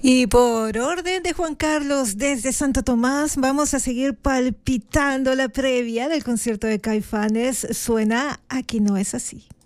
Y por orden de Juan Carlos desde Santo Tomás, vamos a seguir palpitando la previa del concierto de Caifanes. Suena Aquí no es así.